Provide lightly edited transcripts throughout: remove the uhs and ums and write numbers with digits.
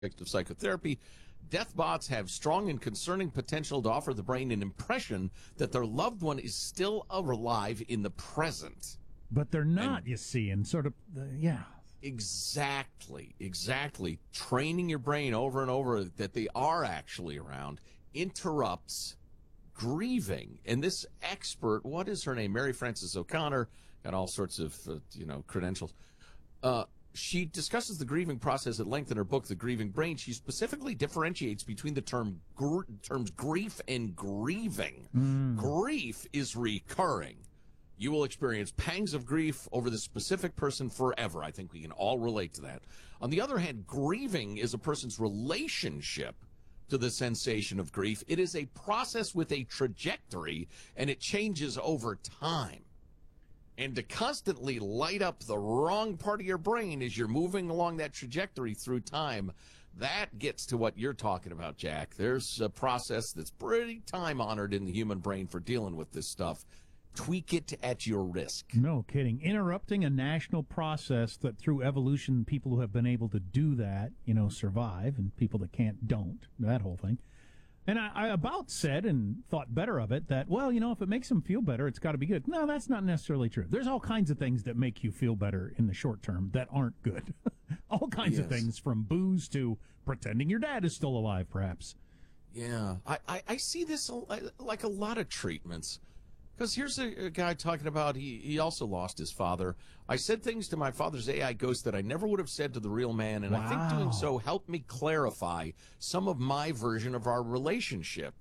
of psychotherapy, deathbots have strong and concerning potential to offer the brain an impression that their loved one is still alive in the present. But they're not, you see, and sort of, yeah. Exactly. Training your brain over and over that they are actually around interrupts grieving. And this expert, what is her name? Mary Frances O'Connor, got all sorts of, credentials. She discusses the grieving process at length in her book, The Grieving Brain. She specifically differentiates between the terms grief and grieving. Grief is recurring. You will experience pangs of grief over the specific person forever. I think we can all relate to that. On the other hand, grieving is a person's relationship to the sensation of grief. It is a process with a trajectory, and it changes over time. And to constantly light up the wrong part of your brain as you're moving along that trajectory through time, that gets to what you're talking about, Jack. There's a process that's pretty time-honored in the human brain for dealing with this stuff. Tweak it at your risk. No kidding. Interrupting a national process that through evolution, people who have been able to do that, survive, and people that can't don't, that whole thing. And I about said and thought better of it that, if it makes them feel better, it's got to be good. No, that's not necessarily true. There's all kinds of things that make you feel better in the short term that aren't good. All kinds of things, from booze to pretending your dad is still alive, perhaps. Yeah. I see this like a lot of treatments. Because here's a guy talking about he also lost his father. I said things to my father's AI ghost that I never would have said to the real man, and I think doing so helped me clarify some of my version of our relationship.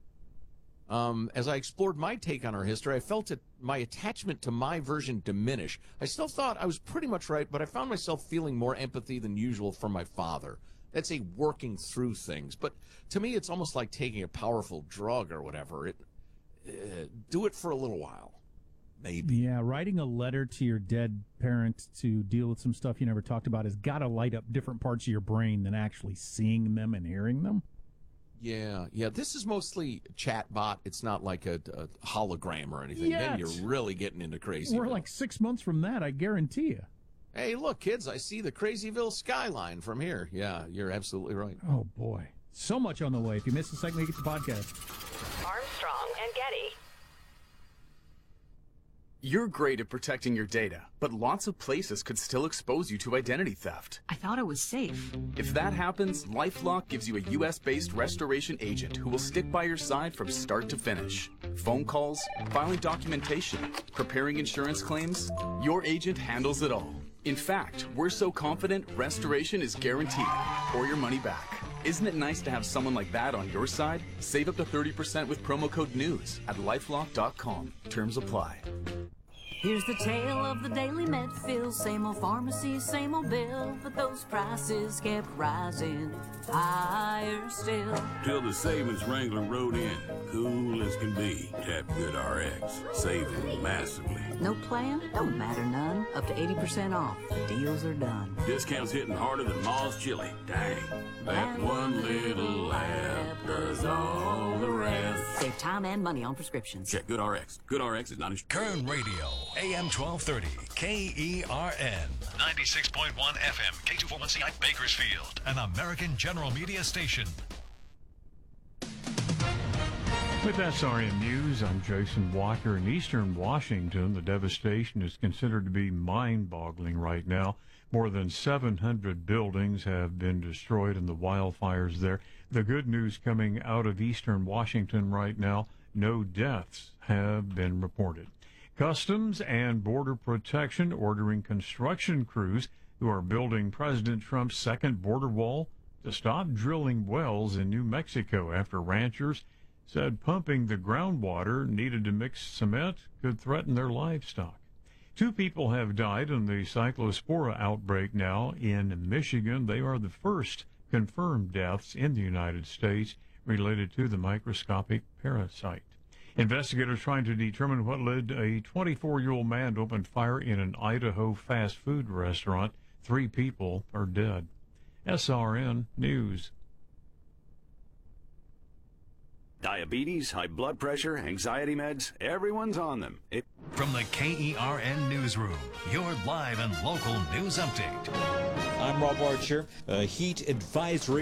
As I explored my take on our history, I felt my attachment to my version diminish. I still thought I was pretty much right, but I found myself feeling more empathy than usual for my father. That's a working through things. But to me, it's almost like taking a powerful drug or whatever. Do it for a little while, maybe. Yeah, writing a letter to your dead parent to deal with some stuff you never talked about has got to light up different parts of your brain than actually seeing them and hearing them. Yeah. This is mostly chatbot. It's not like a hologram or anything. Then you're really getting into crazy. We're like 6 months from that, I guarantee you. Hey, look, kids, I see the Crazyville skyline from here. Yeah, you're absolutely right. Oh, boy. So much on the way. If you miss a segment, you get the podcast. Armstrong and Getty. You're great at protecting your data, but lots of places could still expose you to identity theft. I thought I was safe. If that happens, LifeLock gives you a U.S.-based restoration agent who will stick by your side from start to finish. Phone calls, filing documentation, preparing insurance claims, your agent handles it all. In fact, we're so confident restoration is guaranteed or your money back. Isn't it nice to have someone like that on your side? Save up to 30% with promo code NEWS at lifelock.com. Terms apply. Here's the tale of the Daily Medfield. Same old pharmacy, same old bill, but those prices kept rising higher still. Till the savings wrangler rode in, cool as can be. Tap GoodRx, saving massively. No plan? Don't matter none. Up to 80% off. Deals are done. Discounts hitting harder than Ma's chili. Dang, that one little app does all the rest. Save time and money on prescriptions. Check GoodRx. GoodRx is not insured. Kern Radio, AM 1230, KERN. 96.1 FM, K241CI Bakersfield, an American General Media station. With SRN News, I'm Jason Walker. In eastern Washington, the devastation is considered to be mind-boggling right now. More than 700 buildings have been destroyed in the wildfires there. The good news coming out of eastern Washington right now, no deaths have been reported. Customs and Border Protection ordering construction crews who are building President Trump's second border wall to stop drilling wells in New Mexico after ranchers said pumping the groundwater needed to mix cement could threaten their livestock. 2 people have died in the cyclospora outbreak now in Michigan. They are the first confirmed deaths in the United States related to the microscopic parasite. Investigators trying to determine what led a 24-year-old man to open fire in an Idaho fast food restaurant. 3 people are dead. SRN News. Diabetes, high blood pressure, anxiety meds, everyone's on them. From the KERN Newsroom, your live and local news update. I'm Rob Archer. A heat advisory